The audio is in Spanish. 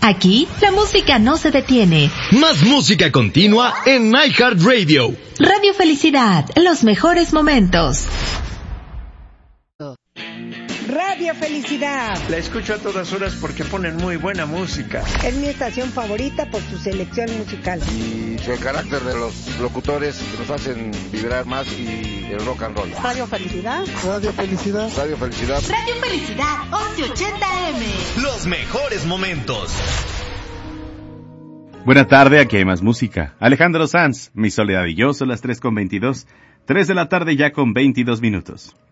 Aquí, la música no se detiene. Más música continua en iHeartRadio. Radio Felicidad, los mejores momentos. Radio Felicidad. La escucho a todas horas porque ponen muy buena música. Es mi estación favorita por su selección musical. Y el carácter de los locutores que nos hacen vibrar más y el rock and roll. Radio Felicidad. Radio Felicidad. Radio Felicidad. Radio Felicidad 1180M. Los mejores momentos. Buena tarde, aquí hay más música. Alejandro Sanz, Mi Soledad y yo, son las 3:22. 3 de la tarde ya con 22 minutos.